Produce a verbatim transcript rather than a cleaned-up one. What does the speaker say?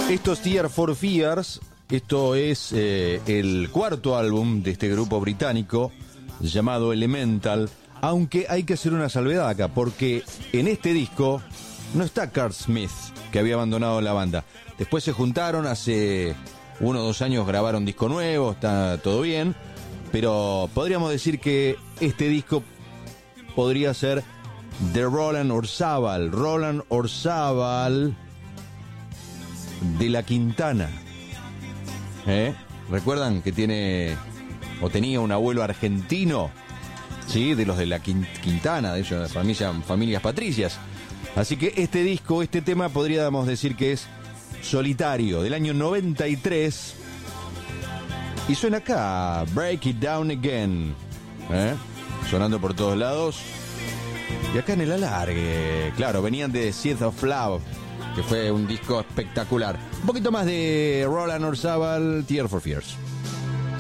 Esto es Tears for Fears. Esto es eh, el cuarto álbum de este grupo británico llamado Elemental. Aunque hay que hacer una salvedad acá, porque en este disco no está Kurt Smith, que había abandonado la banda. Después se juntaron, hace uno o dos años grabaron disco nuevo, está todo bien. Pero podríamos decir que este disco podría ser de Roland Orzabal. Roland Orzabal de la Quintana. ¿Eh? ¿Recuerdan que tiene o tenía un abuelo argentino? Sí, de los de la Quintana, de ellos, familia, familias patricias. Así que este disco, este tema, podríamos decir que es solitario, del año noventa y tres. Y suena acá, Break It Down Again. ¿Eh? Sonando por todos lados. Y acá en el alargue, claro, venían de Seeds of Love, que fue un disco espectacular. Un poquito más de Roland Orzabal, Tears for Fears.